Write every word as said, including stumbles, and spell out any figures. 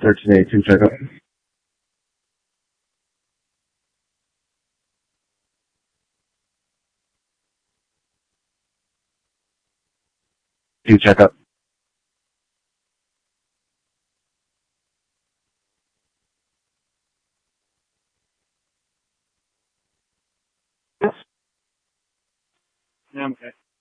thirteen eighty-two checkup. Two checkup. Yes. Yeah, I'm okay.